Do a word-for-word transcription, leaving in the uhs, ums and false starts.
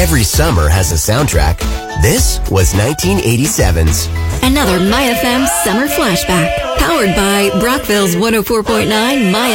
Every summer has a soundtrack. This was nineteen eighty-seven's. Another My F M Summer Flashback. Powered by Brockville's one oh four point nine My